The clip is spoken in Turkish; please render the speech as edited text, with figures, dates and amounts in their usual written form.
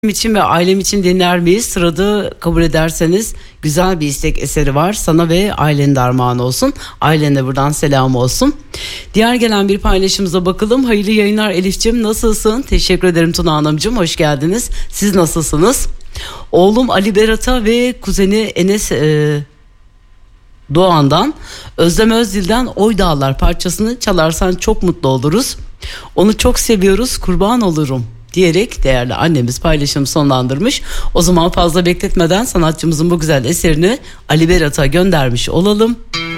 için ve ailem için dinler miyiz? Sırada kabul ederseniz güzel bir istek eseri var. Sana ve ailenin armağan olsun. Ailene buradan selam olsun. Diğer gelen bir paylaşımıza bakalım. Hayırlı yayınlar Elif'ciğim, nasılsın? Teşekkür ederim Tuna Hanımcığım, hoş geldiniz. Siz nasılsınız? Oğlum Ali Berat'a ve kuzeni Enes Doğan'dan Özlem Özdil'den Oy Dağlar parçasını çalarsan çok mutlu oluruz. Onu çok seviyoruz, kurban olurum diyerek değerli annemiz paylaşımı sonlandırmış. O zaman fazla bekletmeden sanatçımızın bu güzel eserini Ali Berat'a göndermiş olalım.